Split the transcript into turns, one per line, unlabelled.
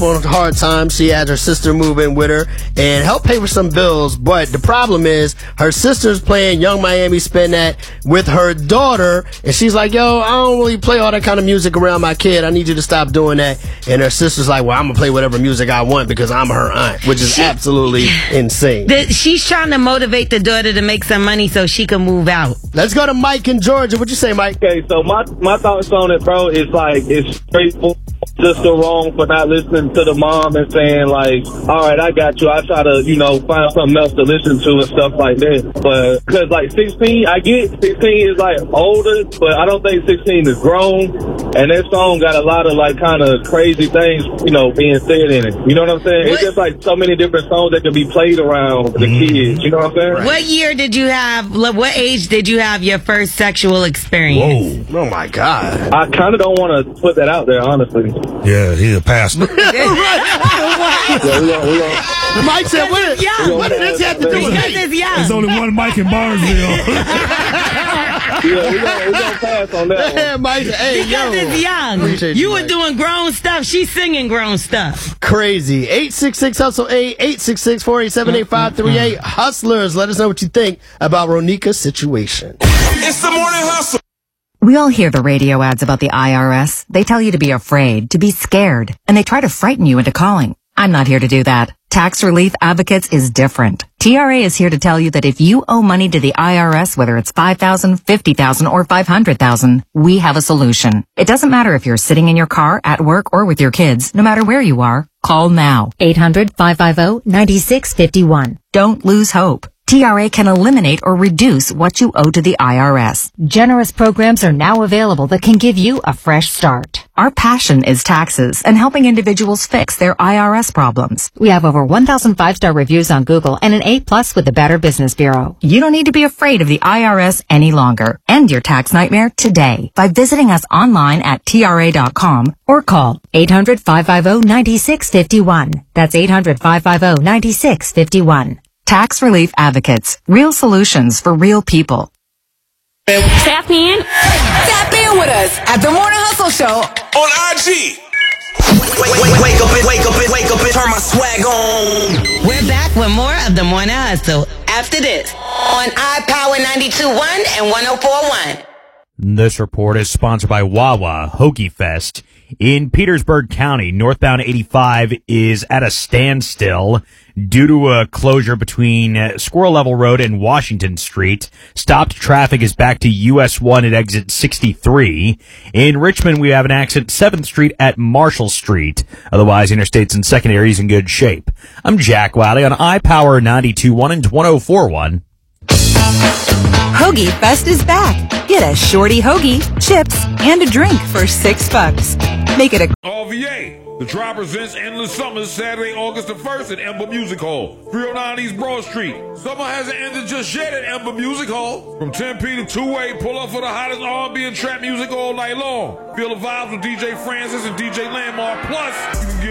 on hard times. She had her sister move in with her and help pay for some bills. But the problem is her sister's playing Young Miami Spin That with her daughter. And she's like, yo, I don't really play all that kind of music around my kid. I need you to stop doing that. And her sister's like, well, I'm going to play whatever music I want because I'm her aunt, which is absolutely insane.
She's trying to motivate the daughter to make some money so she can move out.
Let's go to Mike in Georgia. What you say, Mike?
Okay, so my thoughts on it, bro, is like it's straightforward. Sister wrong for not listening to the mom and saying like, all right, I got you. I try to, find something else to listen to and stuff like that. But because like 16, I get 16 is like older, but I don't think 16 is grown. And that song got a lot of like kind of crazy things, being said in it. You know what I'm saying? It's just like so many different songs that can be played around the kids. You know what I'm saying?
What year did you have? What age did you have your first sexual experience?
Whoa! Oh my God!
I kind of don't want to put that out there, honestly.
Yeah, he's a pastor.
Mike said, what did this have to do with it?
There's only one Mike in Barnesville.
We're gonna pass on that one.
Mike, hey,
because it's young. You were doing grown stuff. She's singing grown stuff.
Crazy. 866-HUSTLE-A, 866-487-8538. Hustlers, let us know what you think about Ronika's situation.
It's the Morning Hustle.
We all hear the radio ads about the IRS. They tell you to be afraid, to be scared, and they try to frighten you into calling. I'm not here to do that. Tax Relief Advocates is different. TRA is here to tell you that if you owe money to the IRS, whether it's $5,000, $50,000, or $500,000, we have a solution. It doesn't matter if you're sitting in your car, at work, or with your kids. No matter where you are, call now.
800-550-9651.
Don't lose hope. TRA can eliminate or reduce what you owe to the IRS.
Generous programs are now available that can give you a fresh start.
Our passion is taxes and helping individuals fix their IRS problems.
We have over 1,000 5-star reviews on Google and an A+ with the Better Business Bureau.
You don't need to be afraid of the IRS any longer. End your tax nightmare today by visiting us online at TRA.com
or call 800-550-9651. That's 800-550-9651.
Tax Relief Advocates. Real solutions for real people.
Tap in with us at the Morning Hustle Show
on IG. Wake up, turn my swag on.
We're back with more of the Morning Hustle after this on iPower 92.1 and 104.1.
This report is sponsored by Wawa Hoagie Fest. In Petersburg County, northbound 85 is at a standstill due to a closure between Squirrel Level Road and Washington Street. Stopped traffic is back to US 1 at exit 63. In Richmond, we have an accident 7th Street at Marshall Street. Otherwise, interstates and secondaries in good shape. I'm Jack Wiley on iPower 92.1 and 104.1.
Hoagie Fest is back. Get a shorty hoagie, chips, and a drink for $6. Make it a
RVA. The Tribe presents Endless Summer Saturday, August the 1st at Ember Music Hall, 309 East Broad Street. Summer hasn't ended just yet at Ember Music Hall. From 10p to 2A, pull up for the hottest R&B and trap music all night long. Feel the vibes with DJ Francis and DJ Landmark. Plus, you can get